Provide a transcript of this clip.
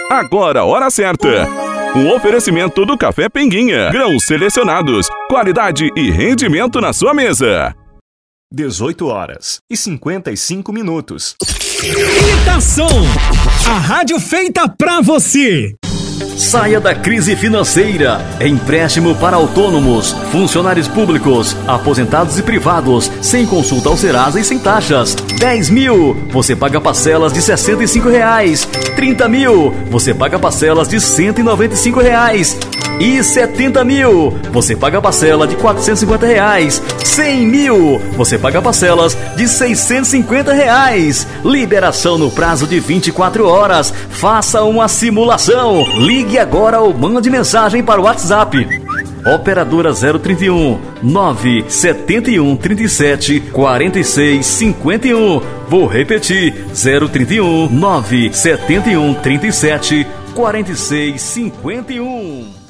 Agora a hora certa. Um oferecimento do Café Pinguinha. Grãos selecionados, qualidade e rendimento na sua mesa. 18h55. Itação, a rádio feita pra você. Saia da crise financeira. Empréstimo para autônomos, funcionários públicos, aposentados e privados, sem consulta ao Serasa e sem taxas. 10 mil, você paga parcelas de R$65. 30 mil, você paga parcelas de R$195. E 70 mil, você paga parcela de R$450. 100 mil, você paga parcelas de R$650. Liberação no prazo de 24 horas. Faça uma simulação. Ligue agora ou mande mensagem para o WhatsApp. Operadora 031 971 37 46 51. Vou repetir: 031 971 37 46 51.